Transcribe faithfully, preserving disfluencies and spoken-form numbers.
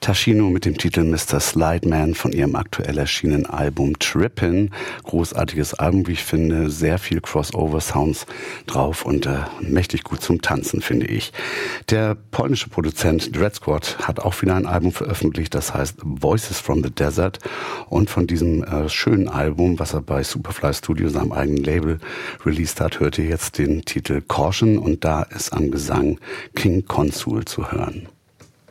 Tashino mit dem Titel Mister Slideman von ihrem aktuell erschienenen Album Trippin'. Großartiges Album, wie ich finde, sehr viel Crossover-Sounds drauf und äh, mächtig gut zum Tanzen, finde ich. Der polnische Produzent Dread Squad hat auch wieder ein Album veröffentlicht, das heißt Voices from the Desert, und von diesem äh, schönen Album, was er bei Superfly Studio, seinem eigenen Label, released hat, hört ihr jetzt den Titel Caution und da ist am Gesang King Consul zu hören.